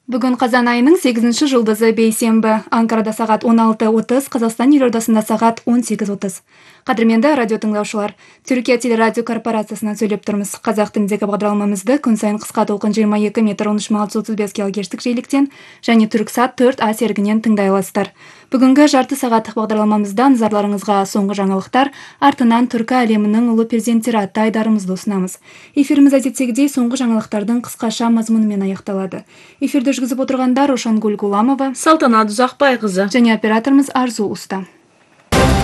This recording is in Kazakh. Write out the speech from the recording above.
Бүгін қазан айының 8-ші жұлдызы бейсенбі. Анкарада сағат 16:30, Қазақстан елордасында сағат 18:30. Қадірменді радио тыңдаушылар, Түркия телерадио корпорациясынан сөйлеп тұрмыз. Қазақ тіліндегі бағдарламамызды күн сайын қысқа толқын 22 метр 13,35 кГц жиіліктен және Түрксат 4А серігінен тыңдай аласыздар. Бүгінгі жарты сағаттық бағдарламамызда назарларыңызға соңғы жаңалықтар, артынан түркі әлемінің ұлы перзенттері атты айдарымызды ұсынамыз. Эфиріміз әдеттегідей соңғы жаңалықтардың қысқаша мазмұнымен аяқталады. Эфирді жүргізіп отырғандар Ошангүл Гуламова, Салтанат Ұзақбайқызы және операторымыз Арзу Уста.